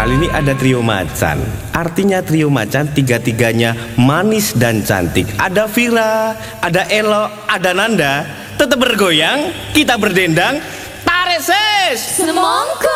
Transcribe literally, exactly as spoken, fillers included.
Kali ini ada trio macan. Artinya trio macan tiga-tiganya manis dan cantik. Ada Vira, ada Elo, ada Nanda. Tetap bergoyang, kita berdendang. Tarik ses! Semongko.